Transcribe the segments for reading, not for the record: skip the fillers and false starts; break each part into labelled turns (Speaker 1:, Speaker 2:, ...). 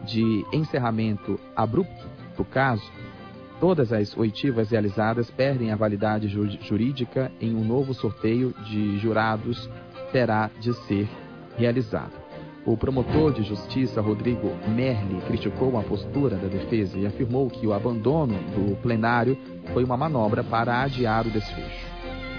Speaker 1: de encerramento abrupto do caso, todas as oitivas realizadas perdem a validade jurídica em um novo sorteio de jurados terá de ser realizado. O promotor de justiça, Rodrigo Merli, criticou a postura da defesa e afirmou que o abandono do plenário foi uma manobra para adiar o desfecho.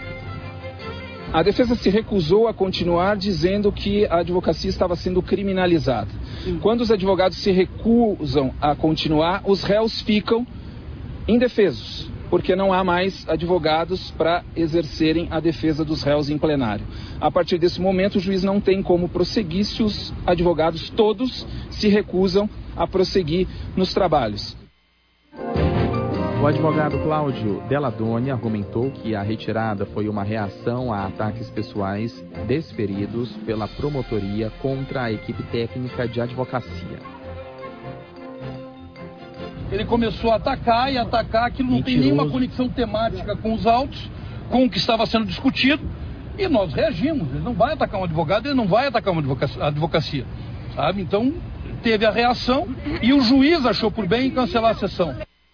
Speaker 2: A defesa se recusou a continuar, dizendo que a advocacia estava sendo criminalizada. Quando os advogados se recusam a continuar, os réus ficam indefesos, porque não há mais advogados para exercerem a defesa dos réus em plenário. A partir desse momento, o juiz não tem como prosseguir se os advogados todos se recusam a prosseguir nos trabalhos.
Speaker 1: O advogado Cláudio Deladoni argumentou que a retirada foi uma reação a ataques pessoais desferidos pela promotoria contra a equipe técnica de advocacia.
Speaker 3: Ele começou a atacar, aquilo não tem nenhuma conexão temática com os autos, com o que estava sendo discutido, e nós reagimos. Ele não vai atacar um advogado, ele não vai atacar uma advocacia, sabe? Então, teve a reação e o juiz achou por bem cancelar a sessão.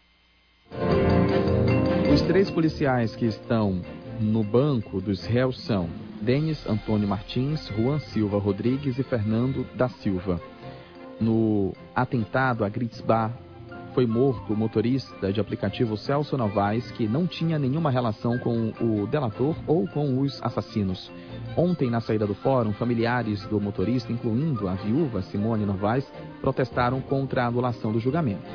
Speaker 1: Os 3 policiais que estão no banco dos réus são Denis Antônio Martins, Juan Silva Rodrigues e Fernando da Silva. No atentado a Gritz Bar, foi morto o motorista de aplicativo Celso Novaes, que não tinha nenhuma relação com o delator ou com os assassinos. Ontem, na saída do fórum, familiares do motorista, incluindo a viúva Simone Novaes, protestaram contra a anulação do julgamento.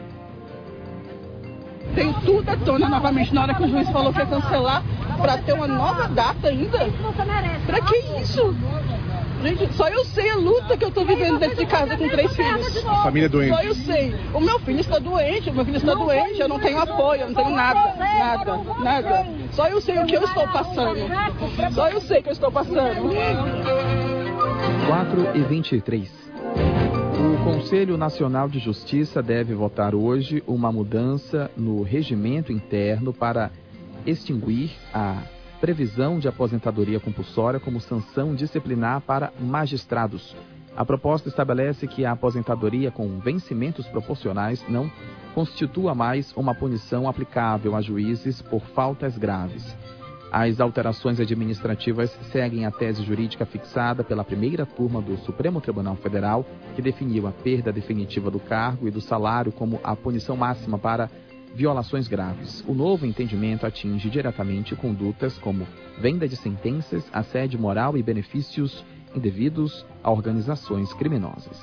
Speaker 4: Tem tudo à tona novamente, na hora que o juiz falou que ia cancelar, para ter uma nova data ainda. Para que isso? Gente, só eu sei a luta que eu tô vivendo dentro de casa com 3 filhos.
Speaker 5: A família é doente.
Speaker 4: Só eu sei. O meu filho está doente, eu não tenho apoio, eu não tenho nada. Só eu sei o que eu estou passando. Só eu sei que eu estou passando.
Speaker 1: 4h23. O Conselho Nacional de Justiça deve votar hoje uma mudança no regimento interno para extinguir a previsão de aposentadoria compulsória como sanção disciplinar para magistrados. A proposta estabelece que a aposentadoria com vencimentos proporcionais não constitua mais uma punição aplicável a juízes por faltas graves. As alterações administrativas seguem a tese jurídica fixada pela primeira turma do Supremo Tribunal Federal, que definiu a perda definitiva do cargo e do salário como a punição máxima para violações graves. O novo entendimento atinge diretamente condutas como venda de sentenças, assédio moral e benefícios indevidos a organizações criminosas.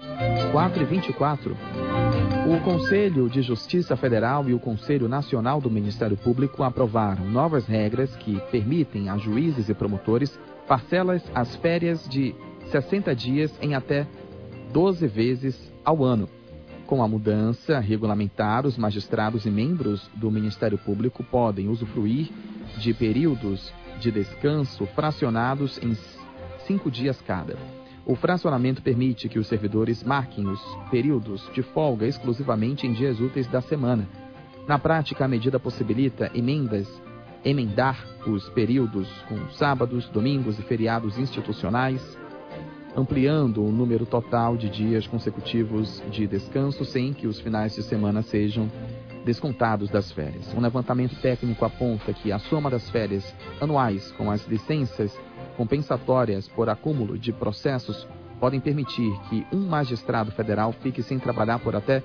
Speaker 1: 4h24. O Conselho de Justiça Federal e o Conselho Nacional do Ministério Público aprovaram novas regras que permitem a juízes e promotores parcelas as férias de 60 dias em até 12 vezes ao ano. Com a mudança regulamentar, os magistrados e membros do Ministério Público podem usufruir de períodos de descanso fracionados em 5 dias cada. O fracionamento permite que os servidores marquem os períodos de folga exclusivamente em dias úteis da semana. Na prática, a medida possibilita emendar os períodos com sábados, domingos e feriados institucionais, ampliando o número total de dias consecutivos de descanso sem que os finais de semana sejam descontados das férias. Um levantamento técnico aponta que a soma das férias anuais com as licenças compensatórias por acúmulo de processos podem permitir que um magistrado federal fique sem trabalhar por até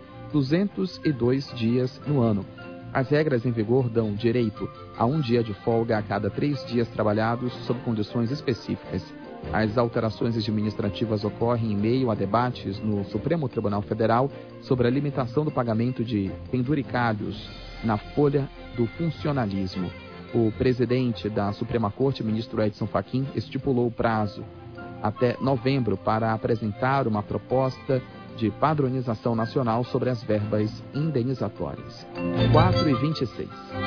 Speaker 1: 202 dias no ano. As regras em vigor dão direito a 1 dia de folga a cada 3 dias trabalhados sob condições específicas. As alterações administrativas ocorrem em meio a debates no Supremo Tribunal Federal sobre a limitação do pagamento de penduricalhos na folha do funcionalismo. O presidente da Suprema Corte, ministro Edson Fachin, estipulou o prazo até novembro para apresentar uma proposta de padronização nacional sobre as verbas indenizatórias. 4h26.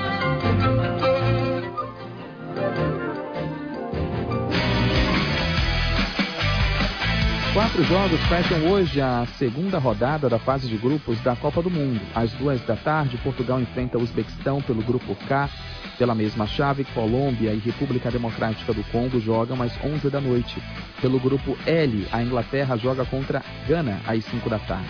Speaker 1: Quatro jogos fecham hoje a segunda rodada da fase de grupos da Copa do Mundo. Às 14h, Portugal enfrenta o Uzbequistão pelo grupo K. Pela mesma chave, Colômbia e República Democrática do Congo jogam às 11h. Pelo grupo L, a Inglaterra joga contra Gana às 5h.